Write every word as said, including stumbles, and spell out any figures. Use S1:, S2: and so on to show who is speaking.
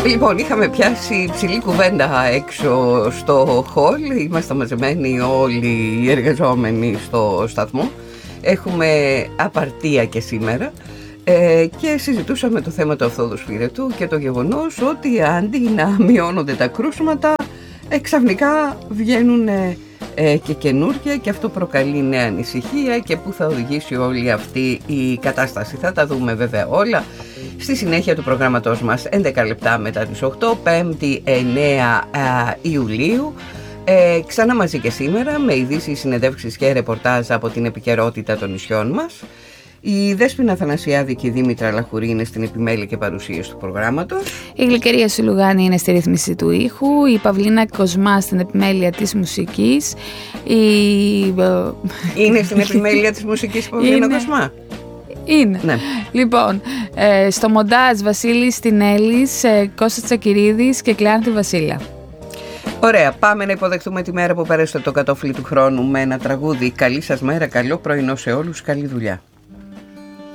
S1: Λοιπόν, είχαμε πιάσει ψηλή κουβέντα έξω στο χολ. Είμαστε μαζεμένοι όλοι οι εργαζόμενοι στο σταθμό. Έχουμε απαρτία και σήμερα ε, και συζητούσαμε το θέμα του αυθόδοσφαιρετού και το γεγονός ότι αντί να μειώνονται τα κρούσματα, ε, ξαφνικά βγαίνουν ε, ε, και καινούργια, και αυτό προκαλεί νέα ανησυχία και πού θα οδηγήσει όλη αυτή η κατάσταση. Θα τα δούμε βέβαια όλα στη συνέχεια του προγράμματός μας. Έντεκα λεπτά μετά τις οκτώ, πέμπτη εννέα Ιουλίου. Ε, ξανά μαζί και σήμερα με ειδήσεις, συνεντεύξεις και ρεπορτάζ από την επικαιρότητα των νησιών μας. Η Δέσποινα Αθανασιάδη και η Δήμητρα Λαχουρή είναι στην επιμέλεια και παρουσίαση του προγράμματος.
S2: Η Γλυκερία Σουλουγάνη είναι στη ρύθμιση του ήχου. Η Παυλίνα Κοσμά στην επιμέλεια της μουσικής. Η...
S1: Είναι στην επιμέλεια της μουσικής η Παυλίνα είναι... Κοσμά.
S2: Είναι. Ναι. Λοιπόν, ε, στο μοντάζ Βασίλης Στινέλης, ε, Κώστας Τσακυρίδης και Κλεάνθη Βασίλα.
S1: Ωραία, πάμε να υποδεχτούμε τη μέρα που πέρασε το κατόφλι του χρόνου με ένα τραγούδι. Καλή σας μέρα, καλό πρωινό σε όλους, καλή δουλειά.